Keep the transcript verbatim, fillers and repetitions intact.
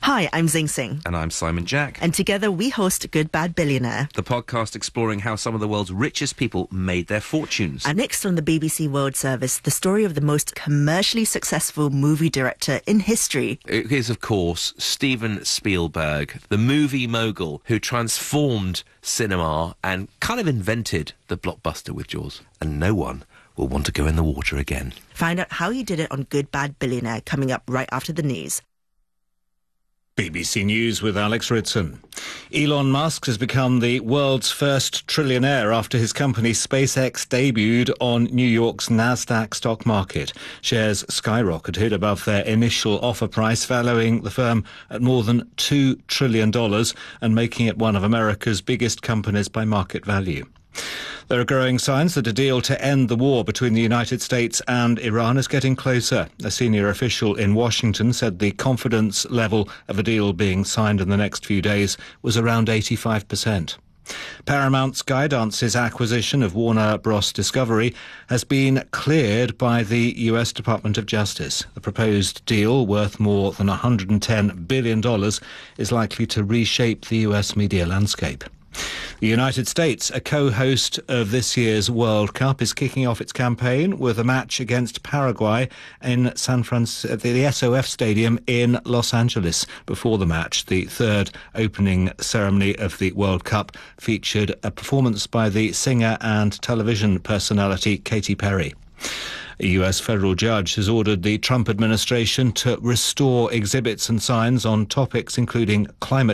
Hi, I'm Zing Singh. And I'm Simon Jack. And together we host Good Bad Billionaire, the podcast exploring how some of the world's richest people made their fortunes. And next on the B B C World Service, the story of the most commercially successful movie director in history. It is, of course, Steven Spielberg, the movie mogul who transformed cinema and kind of invented the blockbuster with Jaws. And no one will want to go in the water again. Find out how he did it on Good Bad Billionaire, coming up right after the news. B B C News with Alex Ritson. Elon Musk has become the world's first trillionaire after his company SpaceX debuted on New York's Nasdaq stock market. Shares skyrocketed above their initial offer price, valuing the firm at more than two trillion dollars and making it one of America's biggest companies by market value. There are growing signs that a deal to end the war between the United States and Iran is getting closer. A senior official in Washington said the confidence level of a deal being signed in the next few days was around eighty-five percent. Paramount Skydance's acquisition of Warner Bros. Discovery has been cleared by the U S Department of Justice. The proposed deal, worth more than one hundred ten billion dollars, is likely to reshape the U S media landscape. The United States, a co-host of this year's World Cup, is kicking off its campaign with a match against Paraguay in San Francisco, at the S O F Stadium in Los Angeles. Before the match, the third opening ceremony of the World Cup featured a performance by the singer and television personality Katy Perry. A U S federal judge has ordered the Trump administration to restore exhibits and signs on topics including climate